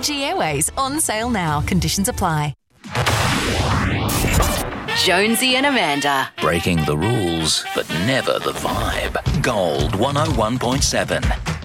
PNG Airways, on sale now. Conditions apply. Jonesy and Amanda. Breaking the rules, but never the vibe. Gold 101.7.